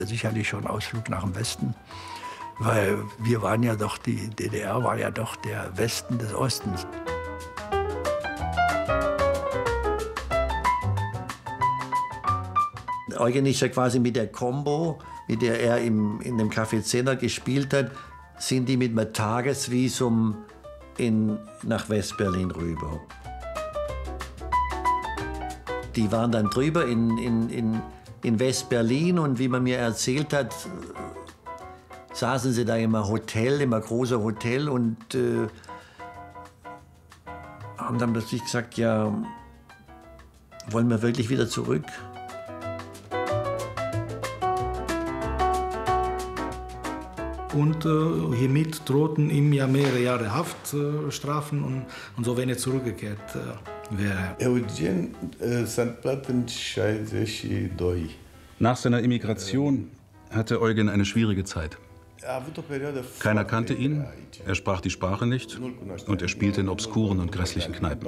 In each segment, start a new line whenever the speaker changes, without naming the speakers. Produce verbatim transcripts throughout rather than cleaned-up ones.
Sicherlich schon Ausflug nach dem Westen, weil wir waren ja doch, die D D R war ja doch der Westen des Ostens.
Eugen ist ja quasi mit der Combo, mit der er im, in dem Café Zehner gespielt hat, sind die mit einem Tagesvisum in, nach West-Berlin rüber. Die waren dann drüber in, in, in, in West-Berlin und wie man mir erzählt hat, saßen sie da in einem Hotel, in einem großen Hotel und äh, haben dann plötzlich gesagt, ja, wollen wir wirklich wieder zurück?
Und äh, hiermit drohten ihm ja mehrere Jahre Haftstrafen äh, und, und so, wenn er zurückgekehrt äh, wäre.
Eugen Sandplatten Doi.
Nach seiner Immigration hatte Eugen eine schwierige Zeit. Keiner kannte ihn, er sprach die Sprache nicht und er spielte in obskuren und grässlichen Kneipen.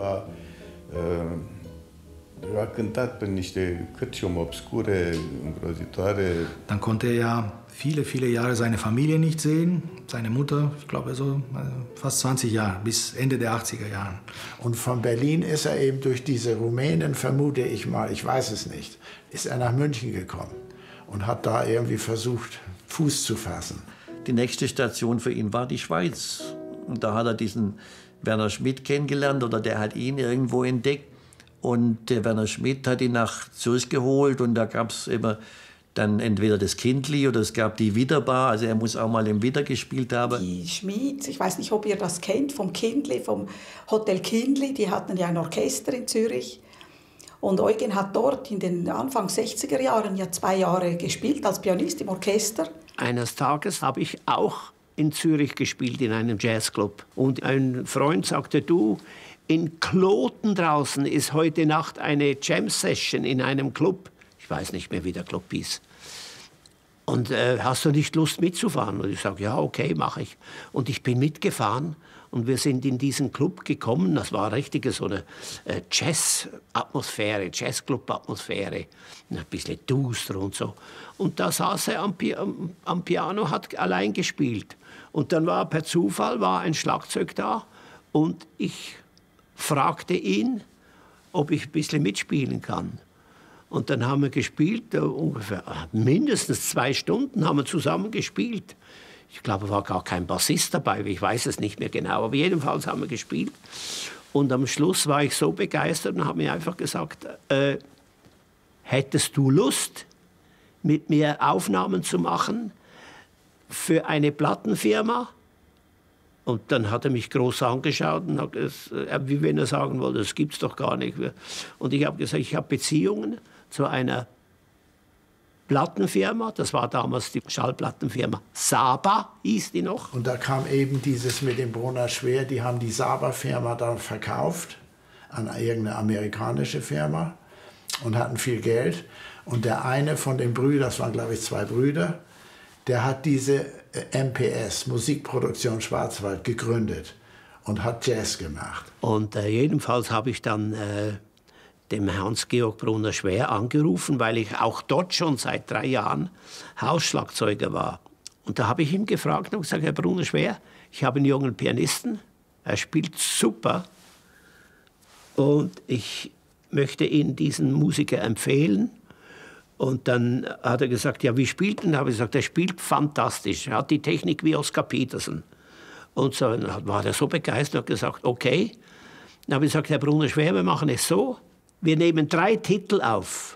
Dann konnte er ja viele, viele Jahre seine Familie nicht sehen, seine Mutter, ich glaube so fast zwanzig Jahre, bis Ende der achtziger Jahre.
Und von Berlin ist er eben durch diese Rumänen, vermute ich mal, ich weiß es nicht, ist er nach München gekommen und hat da irgendwie versucht, Fuß zu fassen.
Die nächste Station für ihn war die Schweiz. Und da hat er diesen Werner Schmidt kennengelernt oder der hat ihn irgendwo entdeckt. Und der Werner Schmidt hat ihn nach Zürich geholt und da gab es immer dann entweder das Kindli oder es gab die Widerbar. Also er muss auch mal im Widder gespielt haben.
Die Schmidt, ich weiß nicht, ob ihr das kennt, vom Kindli, vom Hotel Kindli, die hatten ja ein Orchester in Zürich. Und Eugen hat dort in den Anfang sechziger Jahren ja zwei Jahre gespielt als Pianist im Orchester.
Eines Tages habe ich auch in Zürich gespielt, in einem Jazzclub. Und ein Freund sagte, du, in Kloten draußen ist heute Nacht eine Jam-Session in einem Club. Ich weiß nicht mehr, wie der Club hieß. Und äh, hast du nicht Lust mitzufahren? Und ich sage, ja, okay, mache ich. Und ich bin mitgefahren und wir sind in diesen Club gekommen. Das war richtig so eine äh, Jazz-Atmosphäre, Jazzclub-Atmosphäre. Ein bisschen duster und so. Und da saß er am, Pi am, am Piano, hat allein gespielt. Und dann war per Zufall war ein Schlagzeug da und ich fragte ihn, ob ich ein bisschen mitspielen kann. Und dann haben wir gespielt, ungefähr mindestens zwei Stunden haben wir zusammen gespielt. Ich glaube, es war gar kein Bassist dabei, ich weiß es nicht mehr genau, aber jedenfalls haben wir gespielt. Und am Schluss war ich so begeistert und habe mir einfach gesagt, äh, hättest du Lust, mit mir Aufnahmen zu machen für eine Plattenfirma? Und dann hat er mich groß angeschaut und hat gesagt, wie wenn er sagen wollte, das gibt's doch gar nicht. Und ich habe gesagt, ich habe Beziehungen zu einer Plattenfirma, das war damals die Schallplattenfirma Saba, hieß die noch.
Und da kam eben dieses mit dem Brunner Schwer, die haben die Saba-Firma dann verkauft an irgendeine amerikanische Firma und hatten viel Geld. Und der eine von den Brüdern, das waren glaube ich zwei Brüder, der hat diese M P S, Musikproduktion Schwarzwald, gegründet und hat Jazz gemacht.
Und äh, jedenfalls habe ich dann äh, dem Hans-Georg Brunner Schwer angerufen, weil ich auch dort schon seit drei Jahren Hausschlagzeuger war. Und da habe ich ihn gefragt und gesagt, Herr Brunner Schwer, ich habe einen jungen Pianisten, er spielt super und ich möchte Ihnen diesen Musiker empfehlen. Und dann hat er gesagt, ja, wie spielt denn? Da habe ich gesagt, er spielt fantastisch. Er hat die Technik wie Oscar Peterson. Und so dann war er so begeistert und hat gesagt, okay. Dann habe ich gesagt, Herr Brunner Schwer, wir machen es so, wir nehmen drei Titel auf.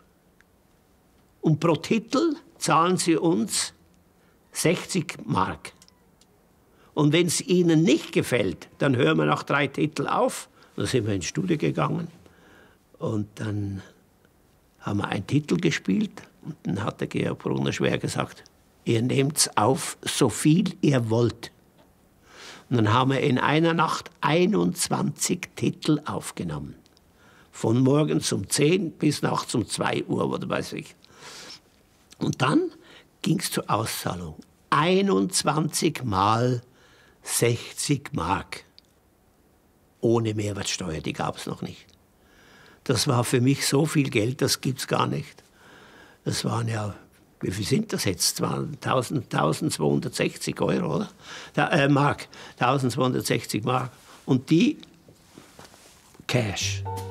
Und pro Titel zahlen Sie uns sechzig Mark. Und wenn es Ihnen nicht gefällt, dann hören wir nach drei Titeln auf. Und dann sind wir ins Studio gegangen. Und dann haben wir einen Titel gespielt und dann hat der Georg Brunner Schwer gesagt, ihr nehmt's auf, so viel ihr wollt. Und dann haben wir in einer Nacht einundzwanzig Titel aufgenommen. Von morgens um zehn bis nachts um zwei Uhr oder weiß ich. Und dann ging's zur Auszahlung. einundzwanzig mal sechzig Mark. Ohne Mehrwertsteuer, die gab's noch nicht. Das war für mich so viel Geld, das gibt's gar nicht. Das waren ja wie viel sind das jetzt? eintausendzweihundertsechzig Euro, oder? Da, äh, Mark, eintausendzweihundertsechzig Mark. Und die Cash.